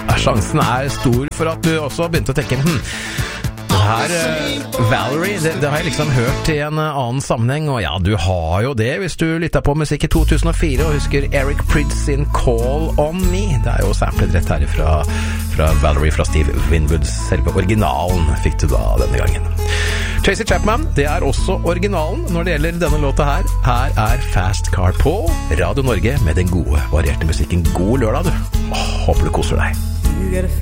sjansen stor for at du også begynte å tenke her, Valerie, det har jeg liksom hørt i en annen sammenheng, og ja, du har jo det hvis du lyttet på musikk i 2004 og husker Eric Prydz sin Call On Me. Det jo samplet rett her fra Valerie fra Steve Winwood. Selve originalen fikk du da denne gangen. Tracy Chapman, det også originalen når det gjelder denne låta her. Her Fast Car på Radio Norge med den gode, varierte musikken. God lørdag, du. Håper du koser deg.